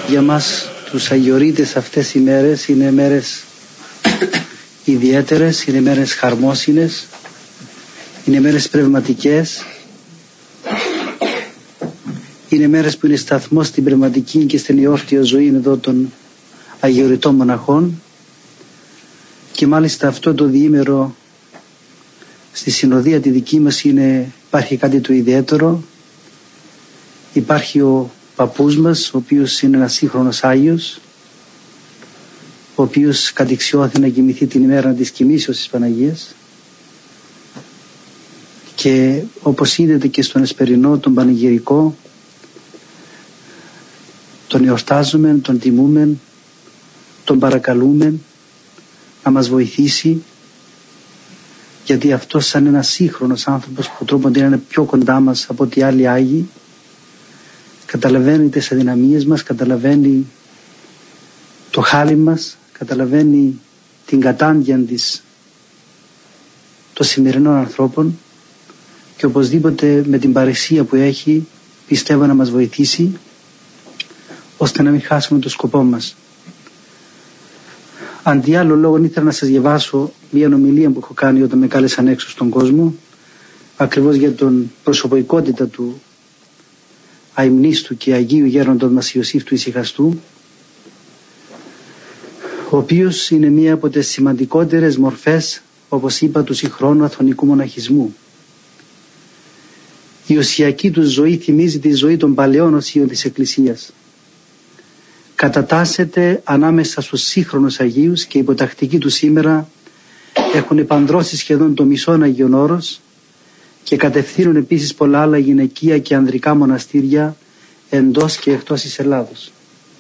Για μας τους αγιορείτες αυτές οι μέρες είναι μέρες ιδιαίτερες, είναι μέρες χαρμόσυνες, είναι μέρες πνευματικές, είναι μέρες που είναι σταθμός στην πνευματική και στην ιόρτια ζωή εδώ των αγιορειτών μοναχών, και μάλιστα αυτό το διήμερο στη συνοδεία τη δική μας υπάρχει κάτι το ιδιαίτερο. Υπάρχει ο παππούς μας, ο οποίος είναι ένας σύγχρονος Άγιος, ο οποίος κατηξιώθη να κοιμηθεί την ημέρα της κοιμήσεως της Παναγίας, και όπως είδατε και στον εσπερινό, τον πανηγυρικό, τον εορτάζουμε, τον τιμούμε, τον παρακαλούμε να μας βοηθήσει, γιατί αυτός σαν ένας σύγχρονος άνθρωπος που τρόπον είναι πιο κοντά μας από ό,τι άλλοι Άγιοι, καταλαβαίνει τις αδυναμίες μας, καταλαβαίνει το χάλι μας, καταλαβαίνει την κατάντια των σημερινών ανθρώπων, και οπωσδήποτε με την παρησία που έχει πιστεύω να μας βοηθήσει ώστε να μην χάσουμε το σκοπό μας. Αντί άλλο λόγο ήθελα να σας διαβάσω μια ομιλία που έχω κάνει όταν με κάλεσαν έξω στον κόσμο, ακριβώς για την προσωπικότητα του αημνίστου και Αγίου Γέροντος μας Ιωσήφ του Ησυχαστού, ο οποίος είναι μία από τις σημαντικότερες μορφές, όπως είπα, του συγχρόνου αθωνικού μοναχισμού. Η οσιακή του ζωή θυμίζει τη ζωή των παλαιών οσίων της Εκκλησίας. Κατατάσσεται ανάμεσα στους σύγχρονους Αγίους και οι υποτακτικοί του σήμερα έχουν επανδρώσει σχεδόν το μισόν Αγίον Όρος και κατευθύνουν επίσης πολλά άλλα γυναικεία και ανδρικά μοναστήρια εντός και εκτός της Ελλάδος.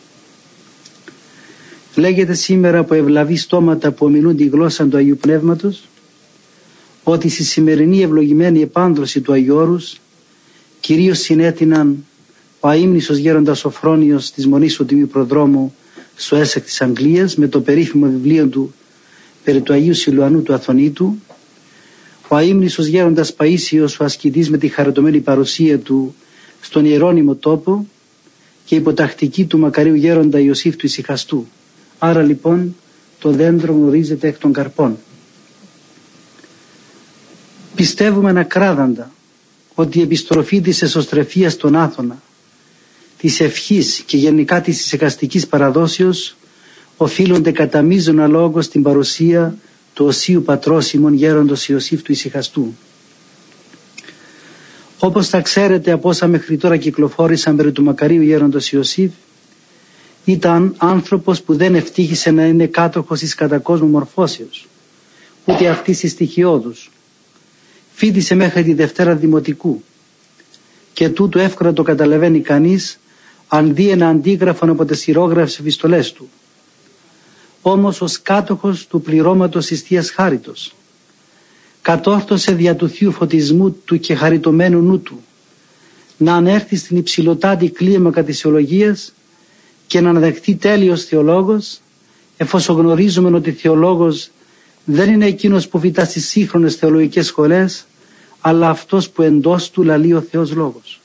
Λέγεται σήμερα από ευλαβή στόματα που ομιλούν τη γλώσσα του Αγίου Πνεύματος ότι στη σημερινή ευλογημένη επάνδρωση του Αγίου Όρους κυρίως συνέτειναν ο αείμνησος γέροντας Σοφρόνιος της Μονής του Τιμίου Προδρόμου στο Έσσεκ της Αγγλίας με το περίφημο βιβλίο του περί του Αγίου Σιλουανού του Αθωνίτου, ο αείμνησος γέροντας Παΐσιος ο ασκητής με τη χαριτωμένη παρουσία του στον ιερώνυμο τόπο και η υποτακτική του μακαρίου γέροντα Ιωσήφ του Ησυχαστού. Άρα λοιπόν το δέντρο γνωρίζεται εκ των καρπών. Πιστεύουμε ακράδαντα ότι η επιστροφή της εσωστρεφείας στον Άθωνα, της ευχής και γενικά της ησυχαστικής παραδόσεως οφείλονται κατά μείζωνα λόγο στην παρουσία του Οσίου Πατρός ημών Γέροντος Ιωσήφ του Ησυχαστού. Όπως θα ξέρετε από όσα μέχρι τώρα κυκλοφόρησαν περί του μακαρίου Γέροντος Ιωσήφ, ήταν άνθρωπος που δεν ευτύχησε να είναι κάτοχος της κατακόσμου μορφώσεως, ούτε αυτής της στοιχειώδους. Φοιτησε μέχρι τη Δευτέρα Δημοτικού και τούτο εύκολα το καταλαβαίνει κανείς αν δει ένα αντίγραφο από τις χειρόγραφες επιστολές του. Όμως ως κάτοχος του πληρώματος της Θείας Χάριτος κατόρθωσε δια του Θείου φωτισμού του και χαριτωμένου νου του να ανέρθει στην υψηλωτάτη κλίμακα της θεολογίας και να αναδεχθεί τέλειος θεολόγος, εφόσον γνωρίζουμε ότι θεολόγος δεν είναι εκείνος που φοιτά στις σύγχρονες θεολογικές σχολές, αλλά αυτός που εντός του λαλεί ο Θεός Λόγος.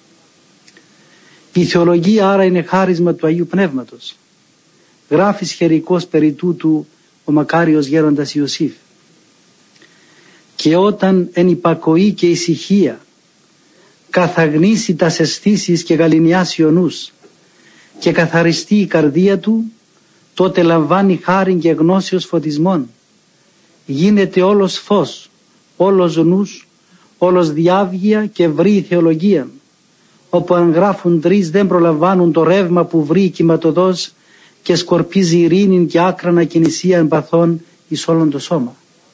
Η θεολογία άρα είναι χάρισμα του Αγίου Πνεύματος. Γράφει σχερικός περί τούτου ο μακάριος γέροντας Ιωσήφ. Και όταν εν υπακοή και ησυχία καθαγνήσει τας αισθήσεις και γαληνιάσει ο νους και καθαριστεί η καρδία του, τότε λαμβάνει χάριν και γνώσεως φωτισμών. Γίνεται όλος φως, όλος νους, όλος διάβγεια και βρει θεολογία, όπου αν γράφουν τρεις δεν προλαμβάνουν το ρεύμα που βρει κυματοδός και σκορπίζει ειρήνην και άκρανα κινησία εμπαθών εις όλον το σώμα.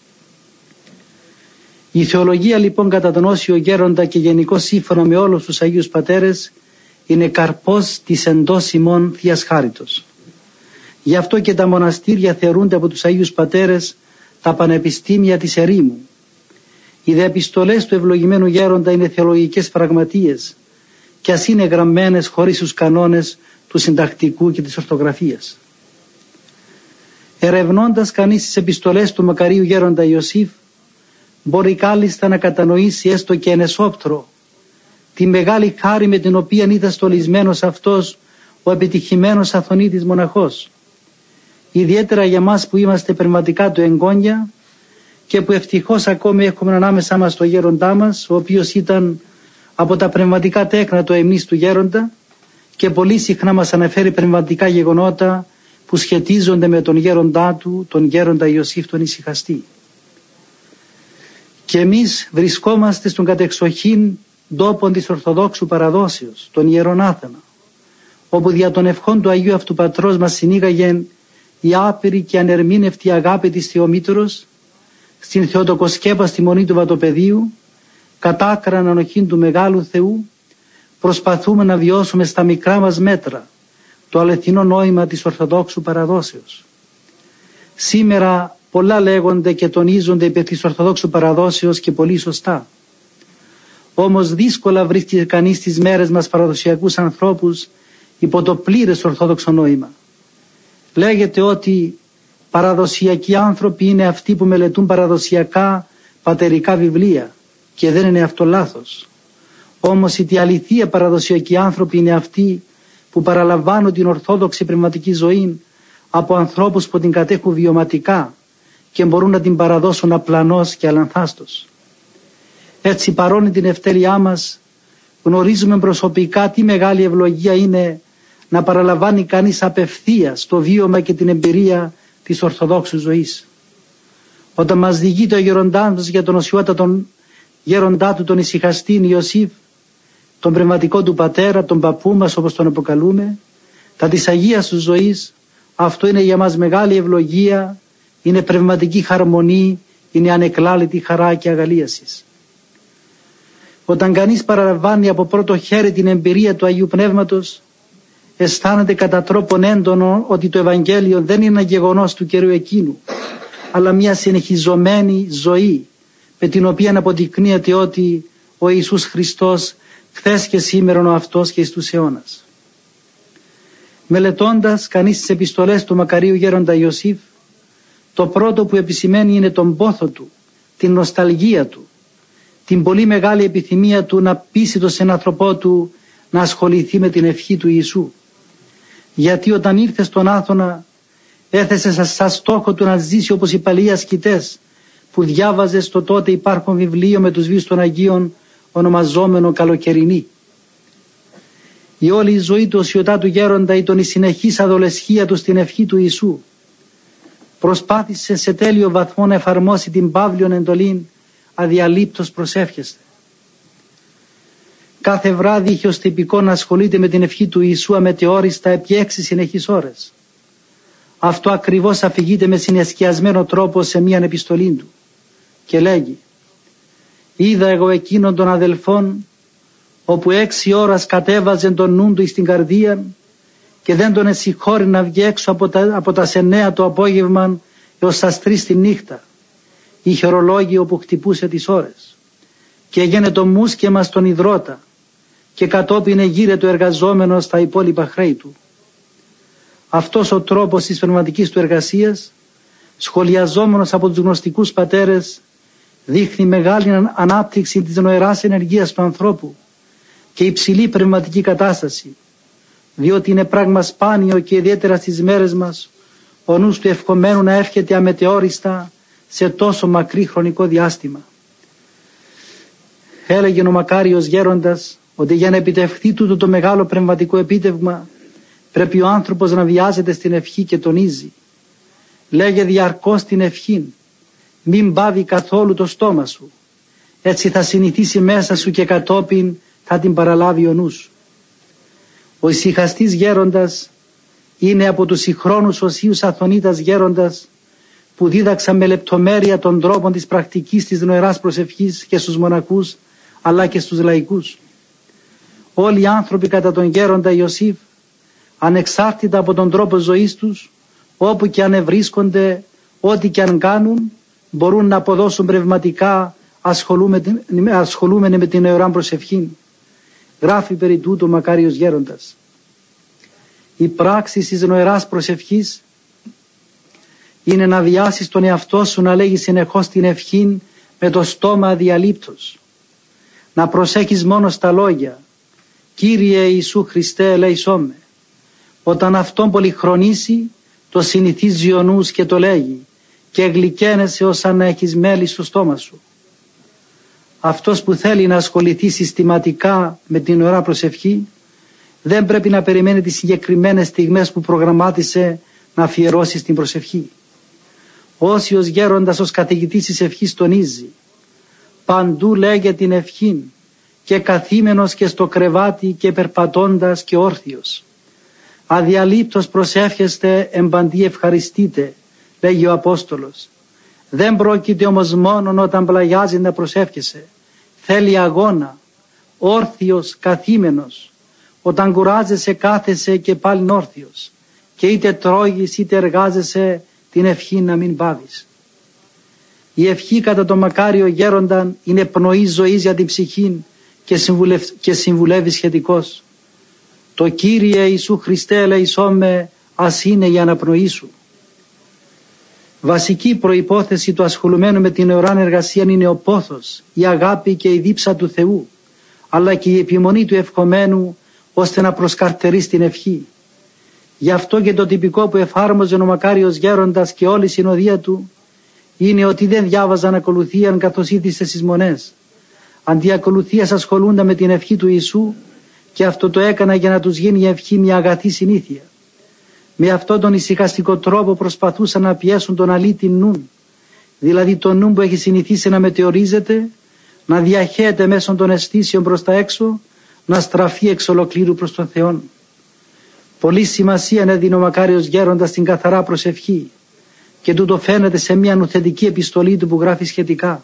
Η θεολογία λοιπόν κατά τον Όσιο Γέροντα και γενικώς σύμφωνα με όλους τους Αγίους Πατέρες είναι καρπός της εντός ημών Θείας Χάριτος. Γι' αυτό και τα μοναστήρια θεωρούνται από τους Αγίους Πατέρες τα πανεπιστήμια της ερήμου. Οι δε επιστολές του ευλογημένου Γέροντα είναι θεολογικές φραγματίες και ας είναι γραμμένες χωρίς τους κανόνες του συντακτικού και της ορθογραφίας. Ερευνώντας κανείς τις επιστολές του μακαρίου Γέροντα Ιωσήφ, μπορεί κάλλιστα να κατανοήσει έστω και εν εσώπτρο τη μεγάλη χάρη με την οποία ήταν στολισμένος αυτός ο επιτυχημένος Αθωνίτης μοναχός. Ιδιαίτερα για μας που είμαστε πνευματικά του εγγόνια και που ευτυχώς ακόμη έχουμε ανάμεσά μας τον γέροντά μας, ο οποίος ήταν από τα πνευματικά τέκνα του εμνής του γέροντα και πολύ συχνά μας αναφέρει πνευματικά γεγονότα που σχετίζονται με τον γέροντά του, τον γέροντα Ιωσήφ τον Ησυχαστή. Και εμείς βρισκόμαστε στον κατεξοχήν τόπον της Ορθοδόξου παραδόσεως, τον Ιερόν Άθανα, όπου δια των ευχών του Αγίου Αυτού Πατρός μας συνήγαγε η άπειρη και ανερμήνευτη αγάπη της Θεομήτωρος στην Θεοτοκοσκέπαστη Μονή του Βατοπεδίου, κατάκραν ανοχήν του Μεγάλου Θεού, προσπαθούμε να βιώσουμε στα μικρά μας μέτρα το αληθινό νόημα της Ορθοδόξου παραδόσεως. Σήμερα πολλά λέγονται και τονίζονται υπέρ της Ορθοδόξου παραδόσεως και πολύ σωστά. Όμως δύσκολα βρίσκει κανείς τις μέρες μας παραδοσιακούς ανθρώπους υπό το πλήρες ορθόδοξο νόημα. Λέγεται ότι παραδοσιακοί άνθρωποι είναι αυτοί που μελετούν παραδοσιακά πατερικά βιβλία και δεν είναι αυτό λάθος. Όμως οι αληθεία παραδοσιακοί άνθρωποι είναι αυτοί που παραλαμβάνουν την ορθόδοξη πνευματική ζωή από ανθρώπους που την κατέχουν βιωματικά και μπορούν να την παραδώσουν απλανώς και αλανθάστος. Έτσι παρόλη την ευτέλειά μας γνωρίζουμε προσωπικά τι μεγάλη ευλογία είναι να παραλαμβάνει κανείς απευθείας το βίωμα και την εμπειρία της Ορθοδόξου ζωής. Όταν μας διηγείται ο γέροντάς μας για τον οσιότατον γέροντά του τον Ησυχαστήν Ιωσήφ, τον πνευματικό του πατέρα, τον παππού μας όπως τον αποκαλούμε, τα της Αγίας του ζωής, αυτό είναι για μας μεγάλη ευλογία, είναι πνευματική χαρμονή, είναι ανεκλάλητη χαρά και αγαλίασης. Όταν κανείς παραλαμβάνει από πρώτο χέρι την εμπειρία του Αγίου Πνεύματος, αισθάνεται κατά τρόπον έντονο ότι το Ευαγγέλιο δεν είναι ένα γεγονός του καιρού εκείνου, αλλά μια συνεχιζομένη ζωή με την οποία αποδεικνύεται ότι ο Ιησούς Χριστός χθες και σήμερα ο αυτός και εις τους αιώνας. Μελετώντας κανείς τις επιστολές του μακαρίου γέροντα Ιωσήφ, το πρώτο που επισημαίνει είναι τον πόθο του, την νοσταλγία του, την πολύ μεγάλη επιθυμία του να πείσει τον συνανθρωπό του να ασχοληθεί με την ευχή του Ιησού. Γιατί όταν ήρθε στον Άθωνα έθεσε σαν στόχο του να ζήσει όπως οι παλιοί ασκητές που διάβαζε στο τότε υπάρχον βιβλίο με τους βίους των Αγίων ονομαζόμενο καλοκαιρινή. Η όλη η ζωή του οσιωτάτου γέροντα ήταν η συνεχής αδολεσχία του στην ευχή του Ιησού. Προσπάθησε σε τέλειο βαθμό να εφαρμόσει την παύλιον εντολήν αδιαλείπτως προσεύχεστε. Κάθε βράδυ είχε ως τυπικό να ασχολείται με την ευχή του Ιησού αμετεόριστα επί 6 συνεχείς ώρες. Αυτό ακριβώς αφηγείται με συνεσκιασμένο τρόπο σε μίαν επιστολή του και λέγει: «Είδα εγώ εκείνον των αδελφών όπου 6 ώρες κατέβαζε τον νου του στην καρδία και δεν τον εσυχώρει να βγει έξω από τα 9 το απόγευμα έως τα 3 τη νύχτα. Είχε ορολόγιο που χτυπούσε τις ώρες και έγινε το μουσκεμα στον υδρότα και κατόπιν εγείρε το εργαζόμενο στα υπόλοιπα χρέη του». Αυτός ο τρόπος της πνευματικής του εργασίας, σχολιαζόμενος από τους γνωστικούς πατέρες, δείχνει μεγάλη ανάπτυξη της νοεράς ενεργείας του ανθρώπου και υψηλή πνευματική κατάσταση, διότι είναι πράγμα σπάνιο και ιδιαίτερα στις μέρες μας ο νους του ευχομένου να εύχεται αμετεόριστα σε τόσο μακρύ χρονικό διάστημα. Έλεγε ο μακάριος γέροντας ότι για να επιτευχθεί τούτο το μεγάλο πνευματικό επίτευγμα πρέπει ο άνθρωπος να βιάζεται στην ευχή και τονίζει. Λέγε διαρκώς την ευχή, μην πάβει καθόλου το στόμα σου. Έτσι θα συνηθίσει μέσα σου και κατόπιν θα την παραλάβει ο νους. Ο ησυχαστής γέροντας είναι από τους συγχρόνους οσίους Αθωνίτας γέροντας που δίδαξαν με λεπτομέρεια τον τρόπο της πρακτικής της νοεράς προσευχής και στους μοναχούς αλλά και στους λαϊκούς. Όλοι οι άνθρωποι κατά τον γέροντα Ιωσήφ, ανεξάρτητα από τον τρόπο ζωής τους, όπου και αν ευρίσκονται, ό,τι και αν κάνουν, μπορούν να αποδώσουν πνευματικά ασχολούμενοι με την νοερά προσευχή. Γράφει περί τούτου ο μακάριος γέροντας. Η πράξη της νοεράς προσευχής είναι να βιάσεις τον εαυτό σου να λέγει συνεχώς την ευχή με το στόμα αδιαλείπτως. Να προσέχεις μόνο στα λόγια. Κύριε Ιησού Χριστέ ελέησόν με. Όταν αυτόν πολυχρονίσει, το συνηθίζει ο νους και το λέγει και γλυκαίνεσαι ως αν έχεις μέλι στο στόμα σου. Αυτός που θέλει να ασχοληθεί συστηματικά με την ώρα προσευχή δεν πρέπει να περιμένει τις συγκεκριμένες στιγμές που προγραμμάτισε να αφιερώσει στην προσευχή. Όσιος γέροντας ως καθηγητής της ευχής τονίζει, παντού λέγε την ευχήν και καθήμενος και στο κρεβάτι και περπατώντας και όρθιος. Αδιαλείπτως προσεύχεστε εμπαντί ευχαριστείτε, λέγει ο Απόστολος. Δεν πρόκειται όμως μόνον όταν πλαγιάζει να προσεύχεσαι. Θέλει αγώνα, όρθιος, καθήμενος. Όταν κουράζεσαι κάθεσαι και πάλι όρθιος. Και είτε τρώγεις είτε εργάζεσαι την ευχή να μην πάβεις. Η ευχή κατά τον μακάριο γέρονταν είναι πνοή ζωής για την ψυχή και συμβουλεύει σχετικώς. Το Κύριε Ιησού Χριστέ ελεησόμε ας είναι η αναπνοή σου. Βασική προϋπόθεση του ασχολουμένου με την αιωράν εργασία είναι ο πόθος, η αγάπη και η δίψα του Θεού, αλλά και η επιμονή του ευχομένου ώστε να προσκαρτερεί την ευχή. Γι' αυτό και το τυπικό που εφάρμοζε ο μακάριος γέροντας και όλη η συνοδεία του είναι ότι δεν διάβαζαν ακολουθίαν καθώς ήθιστε στις μονές. Αντί ακολουθίας ασχολούνταν με την ευχή του Ιησού και αυτό το έκανα για να τους γίνει η ευχή μια αγαθή συνήθεια. Με αυτόν τον ησυχαστικό τρόπο προσπαθούσαν να πιέσουν τον αλήτη νουν, δηλαδή τον νου που έχει συνηθίσει να μετεωρίζεται, να διαχέεται μέσω των αισθήσεων προς τα έξω, να στραφεί εξ ολοκλήρου προς τον Θεό. Πολύ σημασία έδινε ο μακάριος γέροντας στην καθαρά προσευχή και τούτο φαίνεται σε μια νουθετική επιστολή του που γράφει σχετικά.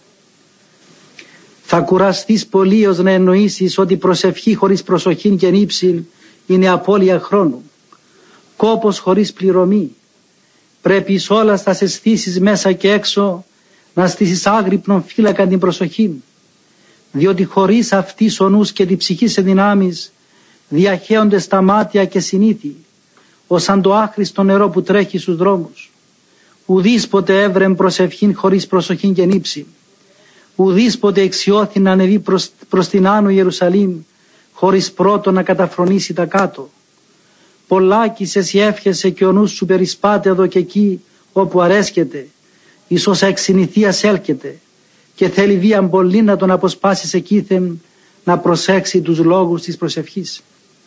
Θα κουραστείς πολύ ως να εννοήσεις ότι προσευχή χωρίς προσοχή και νύψη είναι απώλεια χρόνου. Κόπος χωρίς πληρωμή. Πρέπει εις όλα στα αισθήσεις μέσα και έξω να στήσεις άγρυπνον φύλακα την προσοχή, διότι χωρίς αυτής ο νους και την ψυχή σε δυνάμεις διαχέονται στα μάτια και συνήθι, ως σαν το άχρηστο νερό που τρέχει στους δρόμους. Ουδής ποτέ έβρεμ προσευχήν χωρίς προσοχήν και νύψη. Ουδής ποτέ εξιώθη να ανεβεί προς την Άνω Ιερουσαλήμ χωρίς πρώτο να καταφρονήσει τα κάτω. Πολλάκις εσύ εύχεσαι και ο νους σου περισπάται εδώ και εκεί όπου αρέσκεται, ίσως εξ συνηθίας έλκεται και θέλει βίαν πολύ να τον αποσπάσεις εκείθεν να προσέξει τους λόγους της προσευχής.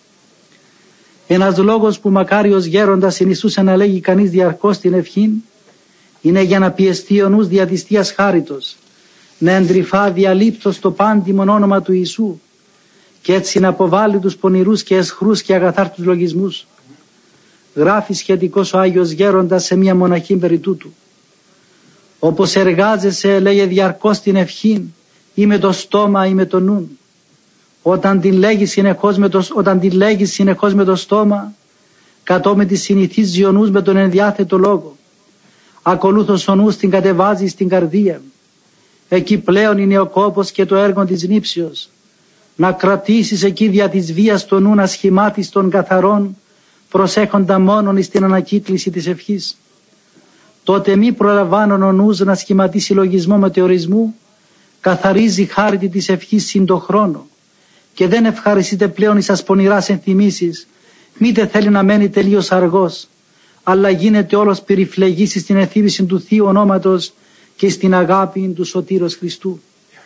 Ένας λόγος που μακάριος γέροντας συνιστούσε να λέγει κανείς διαρκώς την ευχήν είναι για να πιεστεί ο νους δια της Θείας χάριτος, να εντρυφά διαλείπτως το πάντιμον όνομα του Ιησού και έτσι να αποβάλει τους πονηρούς και αισχρούς και αγαθάρτους λογισμούς. Γράφει σχετικός ο Άγιος Γέροντας σε μια μοναχή περί τούτου. Όπως εργάζεσαι, λέγε διαρκώς την ευχήν ή με το στόμα ή με το νουν. Όταν την λέγεις συνεχώς με το στόμα, κατόπιν τη συνηθίζει ο νους με τον ενδιάθετο λόγο. Ακολούθως ο νους την κατεβάζει στην καρδία. Εκεί πλέον είναι ο κόπος και το έργο της νύψεως. Να κρατήσεις εκεί δια της βίας το νου να σχημάτεις των καθαρών, προσέχοντα μόνον εις την ανακύκληση της ευχής. Τότε μη προλαμβάνον ο νους να σχηματίσει λογισμό μετεωρισμού, καθαρίζει χάρτη της ευχής συν το χρόνο και δεν ευχαριστείται πλέον εις ασπονηράς ενθυμίσεις, μήτε θέλει να μένει τελείως αργός, αλλά γίνεται όλος περιφλεγής στην ενθύμηση του Θείου ονόματος και στην αγάπη του Σωτήρος Χριστού.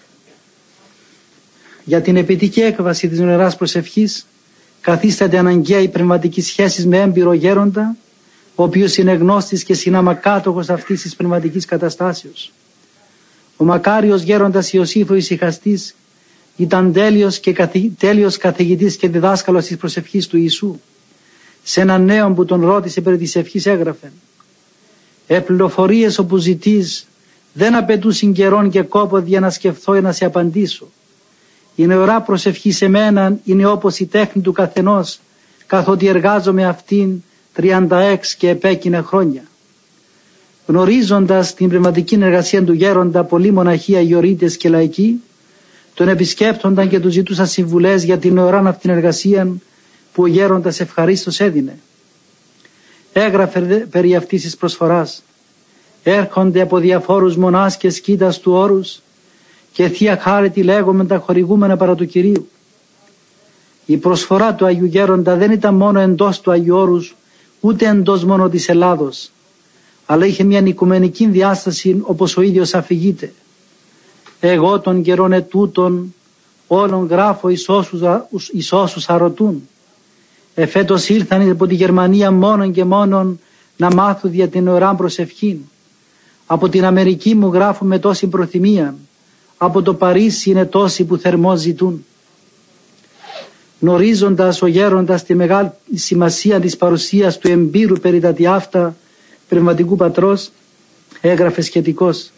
Για την επιτυχή έκβαση της νοεράς προσευχής καθίσταται αναγκαία η πνευματική σχέση με έμπειρο γέροντα, ο οποίος είναι γνώστης και συναμακάτοχος αυτής της πνευματικής καταστάσεως. Ο μακάριος γέροντας Ιωσήφ ο ησυχαστής ήταν τέλειος καθηγητής και διδάσκαλος της προσευχής του Ιησού. Σε έναν νέο που τον ρώτησε περί της ευχής έγραφε: «Πληροφορίες όπου ζητείς δεν απαιτούσιν καιρόν και κόπο για να σκεφτώ ή να σε απαντήσω. Η νεωρά προσευχή σε μένα είναι όπως η τέχνη του καθενός, καθότι εργάζομαι αυτήν 36 και επέκεινα χρόνια». Γνωρίζοντας την πνευματική εργασία του γέροντα, πολλοί μοναχοί, αγιορείτες και λαϊκοί τον επισκέπτονταν και του ζητούσαν συμβουλές για την νεωρά αυτήν εργασία που ο γέροντας ευχαρίστως έδινε. Έγραφε περί αυτής της προσφοράς: «Έρχονται από διαφόρους μονάς και σκήτας του όρους και Θεία Χάρητη λέγομεν τα χορηγούμενα παρά του Κυρίου. Η προσφορά του Αγίου Γέροντα δεν ήταν μόνο εντός του Αγίου Όρους, ούτε εντός μόνο της Ελλάδος, αλλά είχε μια οικουμενική διάσταση, όπως ο ίδιος αφηγείται. Εγώ των καιρών ετούτων όλων γράφω εις όσους αρωτούν. Εφέτος ήλθαν από τη Γερμανία μόνον και μόνον να μάθουν δια την ωρά προσευχήν. Από την Αμερική μου γράφουν με τόση προθυμία. Από το Παρίσι είναι τόσοι που θερμός ζητούν. Γνωρίζοντας ο γέροντας τη μεγάλη σημασία της παρουσίας του εμπειρου περί τα τιάφτα πνευματικού πατρός, έγραφε σχετικώς.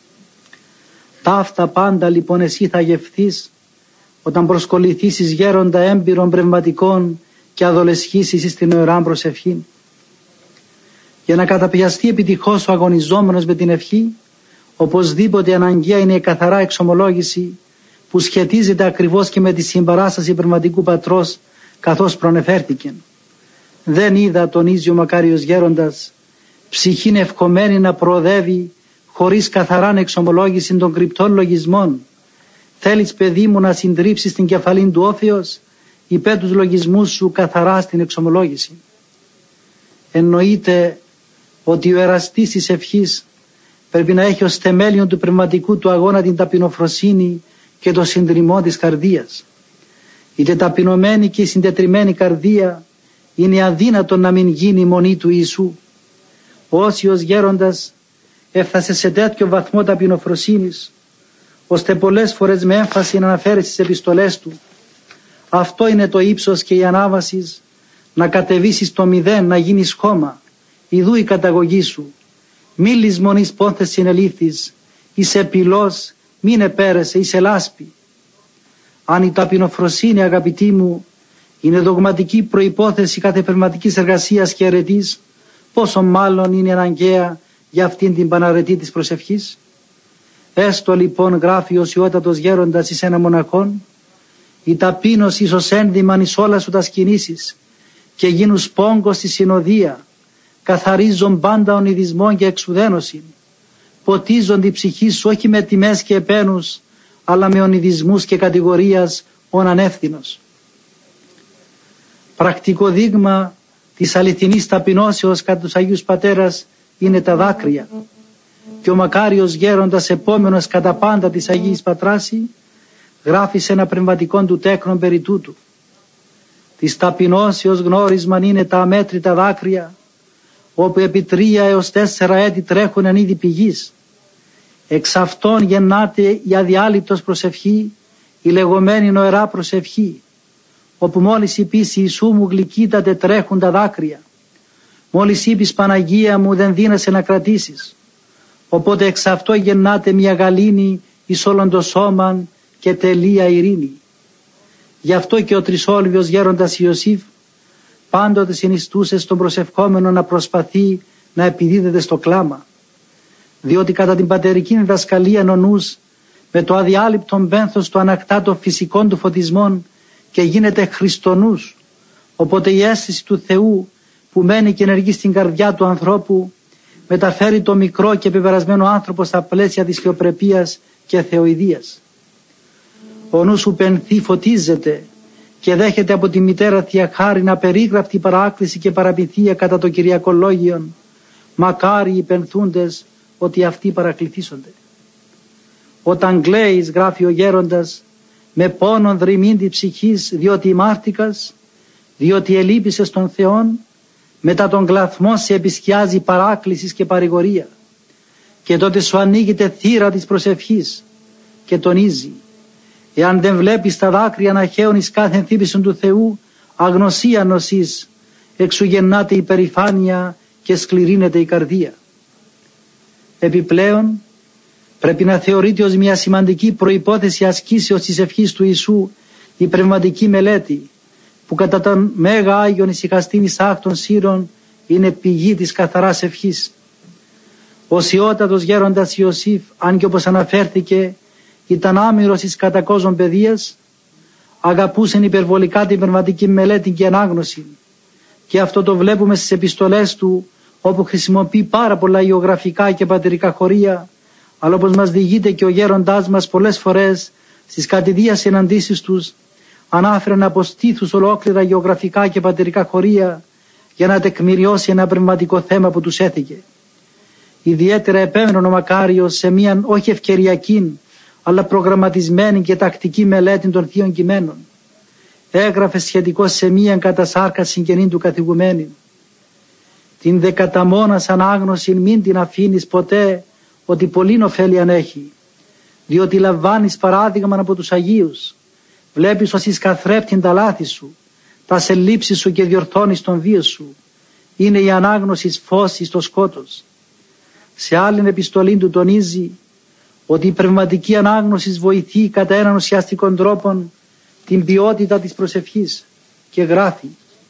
Ταύτα πάντα λοιπόν εσύ θα γευθείς όταν προσκοληθήσεις γέροντα έμπειρων πνευματικών και αδολεσχήσεις στην ωρά προσευχή. Για να καταπιαστεί επιτυχώς ο αγωνιζόμενος με την ευχή, οπωσδήποτε αναγκαία είναι η καθαρά εξομολόγηση που σχετίζεται ακριβώς και με τη συμπαράσταση πνευματικού πατρός, καθώς προανεφέρθηκε. Δεν είδα, τονίζει ο μακάριος γέροντας, ψυχήν ευχομένη να προοδεύει χωρίς καθαράν εξομολόγηση των κρυπτών λογισμών. Θέλεις, παιδί μου, να συντρίψεις την κεφαλήν του όφεως, υπέ τους λογισμούς σου καθαρά στην εξομολόγηση. Εννοείται ότι ο εραστής της ευχής πρέπει να έχει ως θεμέλιο του πνευματικού του αγώνα την ταπεινοφροσύνη και το συντριμμό της καρδίας. Η ταπεινωμένη και η συντετριμμένη καρδία είναι αδύνατο να μην γίνει η μονή του Ιησού. Ο Όσιος γέροντας έφτασε σε τέτοιο βαθμό ταπεινοφροσύνης, ώστε πολλές φορές με έμφαση να αναφέρει στις επιστολές του. Αυτό είναι το ύψος και η ανάβαση, να κατεβήσεις στο μηδέν, να γίνεις χώμα. Ιδού η καταγωγή σου. Μη λησμονείς πόνθες συνελήφθης, είσαι πυλός, μην επέρεσαι, είσαι λάσπη. Αν η ταπεινοφροσύνη, αγαπητοί μου, είναι δογματική προϋπόθεση κάθε πνευματικής εργασίας και αρετής, πόσο μάλλον είναι αναγκαία για αυτήν την παναρετή της προσευχής. Έστω λοιπόν, γράφει ο Οσιότατος γέροντας εις ένα μοναχόν, η ταπείνωση ίσως ένδυμαν εις όλα σου τα κινήσεις και γίνους πόγκος στη συνοδεία, καθαρίζον πάντα ονειδισμόν και εξουδένωση, ποτίζον την ψυχή σου όχι με τιμές και επένους, αλλά με ονειδισμούς και κατηγορίας ον ανεύθυνος. Πρακτικό δείγμα της αληθινής ταπεινώσεως κατά τους Αγίους Πατέρας είναι τα δάκρυα, και ο μακάριος γέροντας επόμενος κατά πάντα της Αγίας Πατράση γράφει σε ένα πνευματικό του τέκνον περί τούτου. Της ταπεινώσεως γνώρισμαν είναι τα αμέτρητα δάκρυα, όπου επί 3 έως 4 έτη τρέχουν εν είδη πηγής. Εξ αυτών γεννάται η αδιάλειπτος προσευχή, η λεγόμενη νοερά προσευχή, όπου μόλις είπεις Ιησού μου γλυκύτατε τρέχουν τα δάκρυα. Μόλις είπεις Παναγία μου δεν δύνασαι να κρατήσεις. Οπότε εξ αυτό γεννάται μια γαλήνη εις όλον το σώμαν και τελεία ειρήνη. Γι' αυτό και ο τρισόλβιος γέροντας Ιωσήφ πάντοτε συνιστούσε στον προσευχόμενο να προσπαθεί να επιδίδεται στο κλάμα. Διότι κατά την πατερική διδασκαλία ο νους με το αδιάλειπτον πένθος του ανακτά των φυσικών του φωτισμών και γίνεται χριστονούς. Οπότε η αίσθηση του Θεού που μένει και ενεργεί στην καρδιά του ανθρώπου μεταφέρει το μικρό και πεπερασμένο άνθρωπο στα πλαίσια της θεοπρεπίας και θεοειδίας. Ο νους που πενθεί φωτίζεται και δέχεται από τη μητέρα Θεία Χάριν απερίγραπτη παράκληση και παραπηθία κατά το Κυριακολόγιον. Μακάρι οι πενθούντες ότι αυτοί παρακληθήσονται. Όταν κλαίεις, γράφει ο γέροντας, με πόνον δρυμήντη ψυχής, διότι ημάρτηκας, διότι ελείπησες των Θεών, μετά τον κλαθμό σε επισκιάζει παράκλησης και παρηγορία. Και τότε σου ανοίγεται θύρα της προσευχής και τονίζει, εάν δεν βλέπεις τα δάκρυα να χέουν εις κάθε ενθύμησον του Θεού, αγνωσία νοσείς, εξου γεννάται η περηφάνεια και σκληρύνεται η καρδία. Επιπλέον, πρέπει να θεωρείται ως μια σημαντική προϋπόθεση ασκήσεως της ευχής του Ιησού η πνευματική μελέτη, που κατά τον Μέγα Άγιον ησυχαστήν εις άκτων σύρων είναι πηγή της καθαράς ευχής. Ο Σιώτατος γέροντας Ιωσήφ, αν και όπως αναφέρθηκε, ήταν άμυρος εις κατακόζων παιδείας, αγαπούσεν υπερβολικά την πνευματική μελέτη και ανάγνωση. Και αυτό το βλέπουμε στις επιστολές του, όπου χρησιμοποιεί πάρα πολλά ιογραφικά και πατερικά χωρία, αλλά όπως μας διηγείται και ο γέροντάς μας πολλές φορές στις κατηδίας συναντήσεις τους, ανάφεραν από στήθους ολόκληρα γεωγραφικά και πατερικά χωρία για να τεκμηριώσει ένα πνευματικό θέμα που τους έθηκε. Ιδιαίτερα επέμενε ο Μακάριος σε μια όχι ευκαιριακή αλλά προγραμματισμένη και τακτική μελέτη των θείων κειμένων. Έγραφε σχετικώς σε μια κατασάρκα συγγενή του καθηγουμένη. Την δεκαταμόνας ανάγνωση μην την αφήνεις ποτέ, ότι πολλήν ωφέλιαν έχει, διότι λαμβάνεις παράδειγμα από τους Αγίους. Βλέπεις ως εις καθρέπτην τα λάθη σου, τα σελήψεις σου και διορθώνεις τον βίο σου. Είναι η ανάγνωση φως εις το σκότος. Σε άλλην επιστολή του τονίζει ότι η πνευματική ανάγνωση βοηθεί κατά έναν ουσιαστικό τρόπο την ποιότητα της προσευχής και γράφει: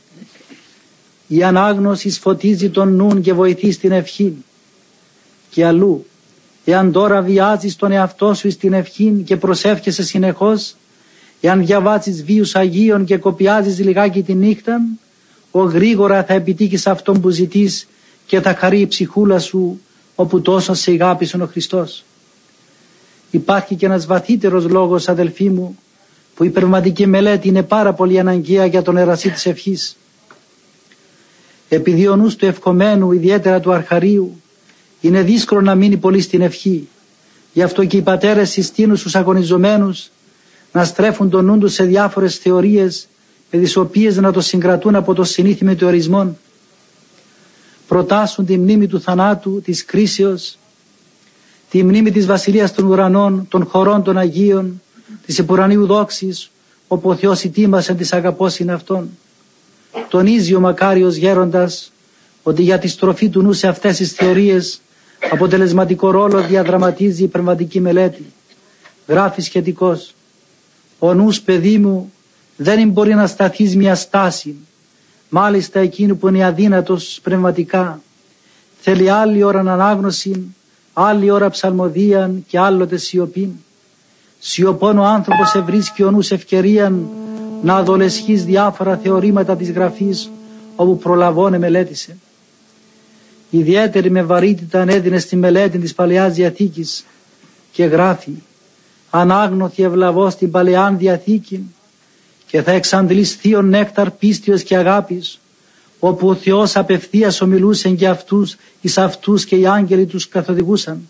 η ανάγνωση φωτίζει τον νουν και βοηθεί στην ευχή. Και αλλού, εάν τώρα βιάζεις τον εαυτό σου στην ευχή και προσεύχεσαι συνεχώς, εάν διαβάζεις βίους Αγίων και κοπιάζεις λιγάκι τη νύχτα, ο γρήγορα θα επιτύχεις αυτόν που ζητείς και θα χαρεί η ψυχούλα σου όπου τόσο σε αγάπησε ο Χριστός. Υπάρχει και ένας βαθύτερος λόγος, αδελφοί μου, που η πνευματική μελέτη είναι πάρα πολύ αναγκαία για τον ερασί της ευχής. Επειδή ο νους του ευχομένου, ιδιαίτερα του αρχαρίου, είναι δύσκολο να μείνει πολύ στην ευχή. Γι' αυτό και οι πατέρες συστήνουν στους αγωνιζομένους να στρέφουν τον νου τους σε διάφορες θεωρίες με τις οποίες να το συγκρατούν από το συνήθι μετεωρισμόν. Προτάσουν τη μνήμη του θανάτου, της κρίσεως, τη μνήμη της βασιλείας των ουρανών, των χωρών των Αγίων, της επουρανίου δόξης, όπου ο Θεός ετοίμασε της αγαπώς είναι Αυτόν. Τονίζει ο Μακάριος γέροντας ότι για τη στροφή του νου σε αυτές τις θεωρίες αποτελεσματικό ρόλο διαδραματίζει η πνευματική μελέτη. Γράφει σχετικώς: ο νους, παιδί μου, δεν μπορεί να σταθεί μια στάση, μάλιστα εκείνου που είναι αδύνατος πνευματικά. Θέλει άλλη ώρα ανάγνωση, άλλη ώρα ψαλμοδίαν και άλλοτε σιωπήν. Σιωπών ο άνθρωπος ευρίσκει ο νους ευκαιρίαν να αδολεσχείς διάφορα θεωρήματα της γραφής όπου προλαβώνε μελέτησε. Ιδιαίτερη με βαρύτητα ανέδινε στη μελέτη της Παλαιάς Διαθήκης και γράφει: ανάγνωθη ευλαβώς την Παλαιάν Διαθήκη και θα εξαντλείς θείον νέκταρ πίστεως και αγάπης, όπου ο Θεός απευθείας ομιλούσε και αυτούς εις αυτούς και οι άγγελοι τους καθοδηγούσαν.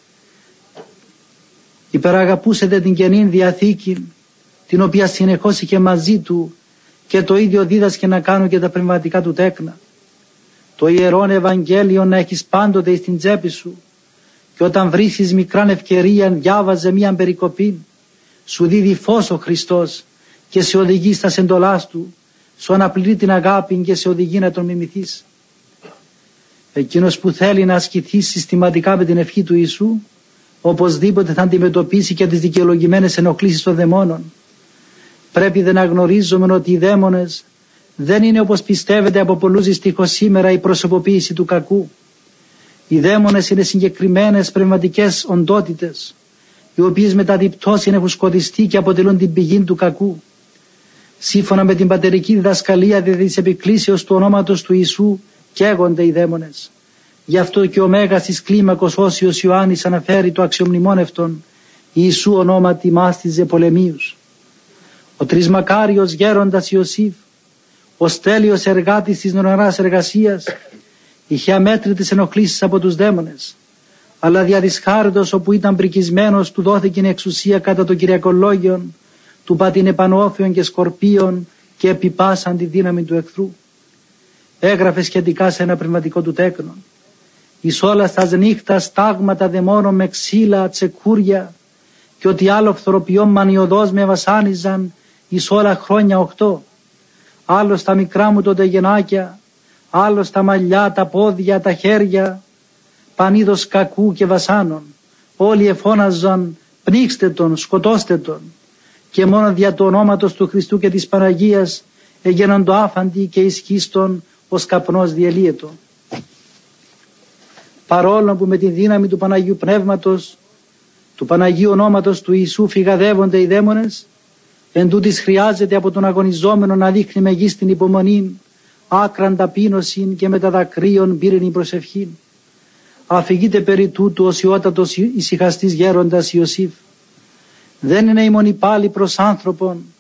Υπεραγαπούσετε την Καινή Διαθήκη, την οποία συνεχώς είχε μαζί του και το ίδιο δίδασκε να κάνουν και τα πνευματικά του τέκνα. Το Ιερόν Ευαγγέλιο να έχεις πάντοτε στην τσέπη σου και όταν βρίσκεις μικράν ευκαιρία διάβαζε μίαν περικοπή. Σου δίδει φως ο Χριστός και σε οδηγεί στα σεντολάς του, σου αναπληρεί την αγάπη και σε οδηγεί να τον μιμηθείς. Εκείνος που θέλει να ασκηθεί συστηματικά με την ευχή του Ιησού, οπωσδήποτε θα αντιμετωπίσει και τις δικαιολογημένες ενοχλήσεις των δαιμόνων. Πρέπει να γνωρίζουμε ότι οι δαίμονες δεν είναι, όπως πιστεύετε από πολλούς δυστυχώς σήμερα, η προσωποποίηση του κακού. Οι δαίμονες είναι συγκεκριμένες πνευματικές οντότητες, οι οποίες μετά την πτώση έχουν σκοτιστεί και αποτελούν την πηγή του κακού. Σύμφωνα με την πατερική διδασκαλία της επικλήσεως του ονόματος του Ιησού καίγονται οι δαίμονες. Γι' αυτό και ο Μέγας της κλίμακος Όσιος Ιωάννης αναφέρει το αξιομνημόνευτον Ιησού ονόματι μάστιζε πολεμίους. Ο τρισμακάριος γέροντας Ιωσήφ, ο στέλιος εργάτης της νωρινάς εργασίας, είχε αμέτρητες ενοχλήσεις από τους δαίμονες, αλλά δια της χάριτος όπου ήταν πρικισμένος του δόθηκε εξουσία κατά το Κυριακολόγιον, του πατήν επανόφιων και σκορπίων και επιπάσαν τη δύναμη του εχθρού. Έγραφε σχετικά σε ένα πνευματικό του τέκνο: εις όλα στας νύχτας τάγματα δαιμόνων με ξύλα, τσεκούρια, και ότι άλλο φθοροποιών μανιωδώς με βασάνιζαν εις όλα χρόνια 8. Άλλο στα μικρά μου τότε γεννάκια, άλλο στα μαλλιά, τα πόδια, τα χέρια, πανίδος κακού και βασάνων. Όλοι εφώναζαν: πνίξτε τον, σκοτώστε τον. Και μόνο δια του ονόματος του Χριστού και της Παναγίας έγιναν το άφαντι και ισχύστον ως καπνός διελύετο. Παρόλο που με τη δύναμη του Παναγίου Πνεύματος, του Παναγίου ονόματος του Ιησού φυγαδεύονται οι δαίμονες, εν τούτοις χρειάζεται από τον αγωνιζόμενο να δείχνει μεγίστην υπομονή, άκραν ταπείνωση και με τα δακρύων πύρινη προσευχή. Αφηγείται περί τούτου ο σιώτατος ησυχαστής γέροντας Ιωσήφ: δεν είναι ημών πάλι προς άνθρωπον,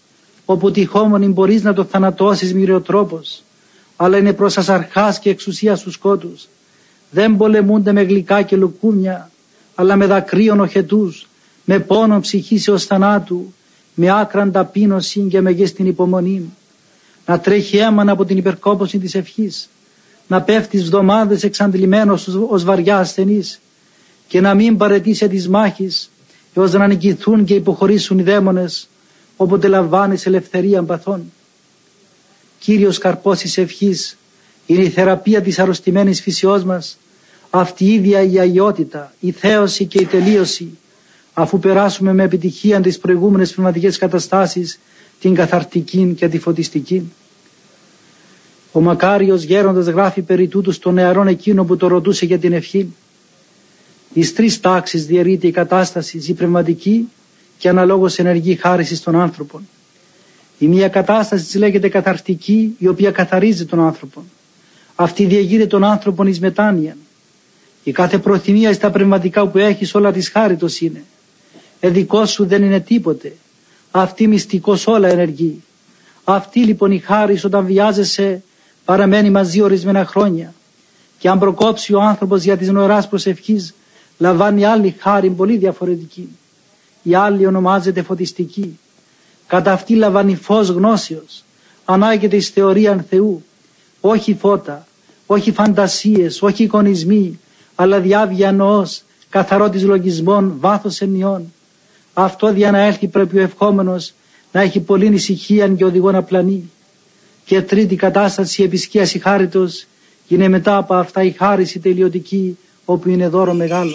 όπου τυχόμονη μπορείς να το θανατώσεις μοιραιοτρόπος, αλλά είναι προς ασαρχάς και εξουσία στους σκότους. Δεν πολεμούνται με γλυκά και λουκούμια, αλλά με δακρύων οχετούς, με πόνο ψυχής έως θανάτου, με άκραν ταπείνωση και μεγέστην υπομονή. Να τρέχει αίμα από την υπερκόπωση της ευχής, να πέφτεις βδομάδες εξαντλημένος ως βαριά ασθενής και να μην παραιτήσει της μάχης έως να νικηθούν και υποχωρήσουν οι δαίμονες, όποτε λαμβάνεις ελευθερία παθών. Κύριος καρπός της ευχής είναι η θεραπεία της αρρωστημένης φυσιός μας, αυτή η ίδια η αγιότητα, η θέωση και η τελείωση, αφού περάσουμε με επιτυχία τις προηγούμενες πνευματικές καταστάσεις, την καθαρτική και τη φωτιστική. Ο μακάριος γέροντας γράφει περί τούτου στον νεαρόν εκείνο που το ρωτούσε για την ευχή. Εις τρεις τάξεις διαιρείται η κατάσταση, η πνευματική και αναλόγως ενεργή χάριση των άνθρωπων. Η μία κατάσταση της λέγεται καθαρτική, η οποία καθαρίζει τον άνθρωπο. Αυτή διηγείται τον άνθρωπον εις μετάνοια. Η κάθε προθυμία στα πνευματικά που έχεις όλα της χάριτος είναι. Δικό σου δεν είναι τίποτε. Αυτή μυστικός όλα ενεργεί. Αυτή λοιπόν η χάρις όταν βιάζεσαι παραμένει μαζί ορισμένα χρόνια. Και αν προκόψει ο άνθρωπος για της νοεράς προσευχής, λαμβάνει άλλη χάρη πολύ διαφορετική. Η άλλη ονομάζεται φωτιστική. Κατά αυτή λαμβάνει φως γνώσεως. Ανάγεται εις θεωρίαν Θεού. Όχι φώτα, όχι φαντασίες, όχι εικονισμοί, αλλά διάβια νοός, καθαρότης λογισμών, βάθος ενιών. Αυτό για να έλθει πρέπει ο ευχόμενος να έχει πολλήν ησυχία και οδηγό να πλανεί. Και τρίτη κατάσταση, η επισκίαση χάριτος, είναι μετά από αυτά η χάριση τελειωτική, όπου είναι δώρο μεγάλο.